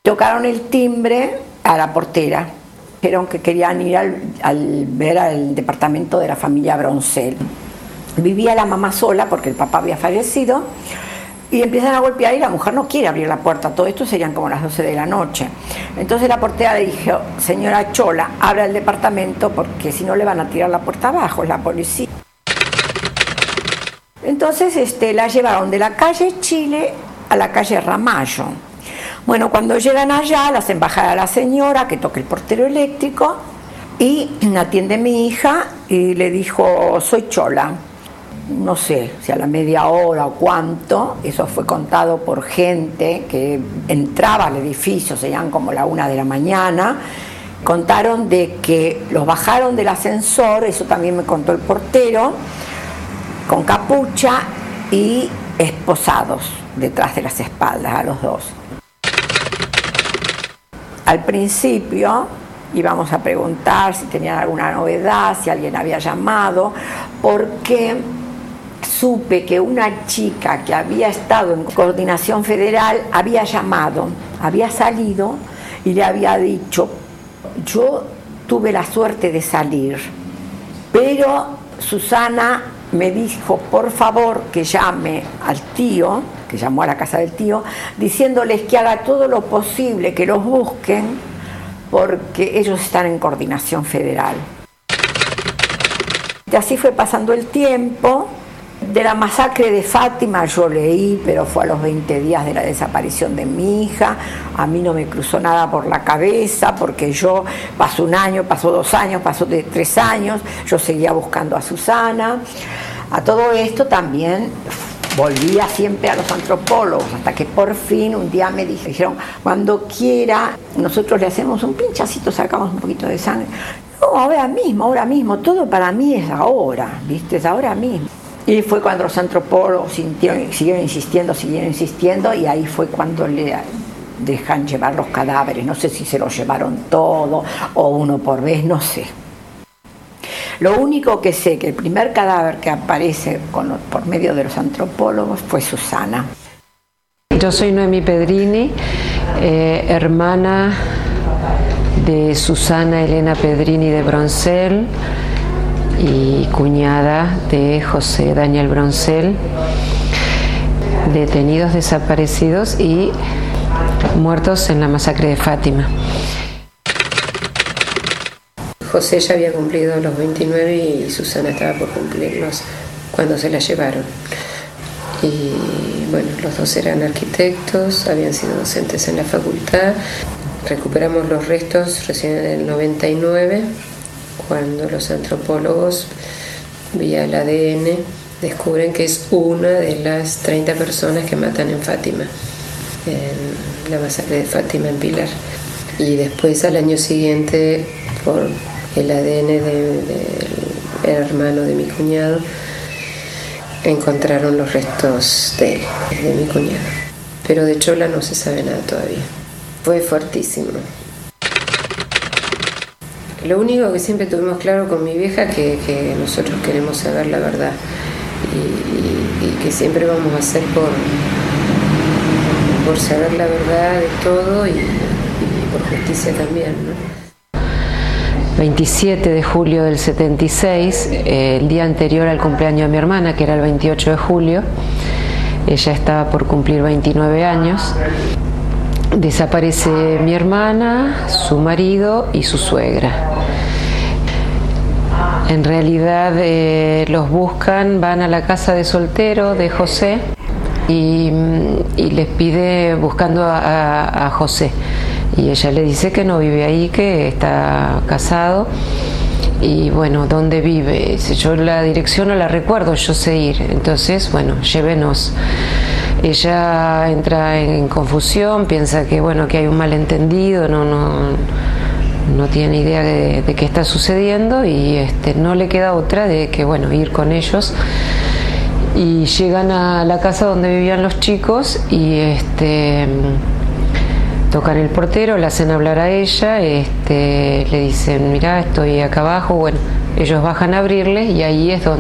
Tocaron el timbre a la portera. Dijeron que querían ir al ver al departamento de la familia Broncel. Vivía la mamá sola porque el papá había fallecido y empiezan a golpear y la mujer no quiere abrir la puerta. Todo esto serían como las 12 de la noche. Entonces la portera le dijo: señora Chola, abra el departamento porque si no le van a tirar la puerta abajo, es la policía. Entonces la llevaron de la calle Chile a la calle Ramallo. Bueno, cuando llegan allá, las embajada a la señora que toca el portero eléctrico y atiende mi hija y le dijo: soy Chola. No sé si a la media hora o cuánto, eso fue contado por gente que entraba al edificio, serían como la 1 de la mañana, contaron de que los bajaron del ascensor, eso también me contó el portero, con capucha y esposados detrás de las espaldas a los dos. Al principio íbamos a preguntar si tenían alguna novedad, si alguien había llamado, porque supe que una chica que había estado en Coordinación Federal había llamado, había salido y le había dicho: yo tuve la suerte de salir, pero Susana me dijo por favor que llame al tío, que llamó a la casa del tío, diciéndoles que haga todo lo posible, que los busquen, porque ellos están en Coordinación Federal. Y así fue pasando el tiempo. De la masacre de Fátima yo leí, pero fue a los 20 días de la desaparición de mi hija. A mí no me cruzó nada por la cabeza, porque yo pasó 1 año, pasó 2 años, pasó 3 años, yo seguía buscando a Susana. A todo esto también volvía siempre a los antropólogos, hasta que por fin un día me dijeron: cuando quiera, nosotros le hacemos un pinchacito, sacamos un poquito de sangre. No, ahora mismo, todo para mí es ahora, ¿viste? Es ahora mismo. Y fue cuando los antropólogos siguieron insistiendo, y ahí fue cuando le dejan llevar los cadáveres. No sé si se los llevaron todo o uno por vez, no sé. Lo único que sé, que el primer cadáver que aparece por medio de los antropólogos fue Susana. Yo soy Noemí Pedrini, hermana de Susana Elena Pedrini de Broncel y cuñada de José Daniel Broncel, detenidos, desaparecidos y muertos en la masacre de Fátima. José ya había cumplido los 29 y Susana estaba por cumplirlos cuando se la llevaron. Y bueno, los dos eran arquitectos, habían sido docentes en la facultad. Recuperamos los restos recién en el 99, cuando los antropólogos, vía el ADN, descubren que es una de las 30 personas que matan en Fátima, en la masacre de Fátima en Pilar. Y después, al año siguiente, por el ADN del hermano de mi cuñado, encontraron los restos de mi cuñado. Pero de Chola no se sabe nada todavía. Fue fuertísimo. Lo único que siempre tuvimos claro con mi vieja que nosotros queremos saber la verdad y que siempre vamos a hacer por saber la verdad de todo y por justicia también, ¿no? 27 de julio del 76, el día anterior al cumpleaños de mi hermana, que era el 28 de julio, ella estaba por cumplir 29 años. Desaparece mi hermana, su marido y su suegra. En realidad los buscan, van a la casa de soltero de José y les pide buscando a José. Y ella le dice que no vive ahí, que está casado. Y bueno, ¿dónde vive? Yo la dirección no la recuerdo, yo sé ir. Entonces, bueno, llévenos. Ella entra en confusión, piensa que bueno, que hay un malentendido, no tiene idea de qué está sucediendo y no le queda otra de que bueno, ir con ellos. Y llegan a la casa donde vivían los chicos y tocan el portero, le hacen hablar a ella, le dicen: mirá, estoy acá abajo. Bueno, ellos bajan a abrirle y ahí es donde